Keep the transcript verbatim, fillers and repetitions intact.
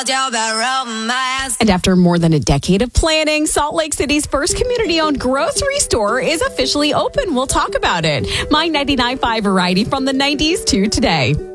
hold you about romance. And after more than a decade of planning, Salt Lake City's first community-owned grocery store is officially open. We'll talk about it. My ninety-nine point five variety from the nineties to today.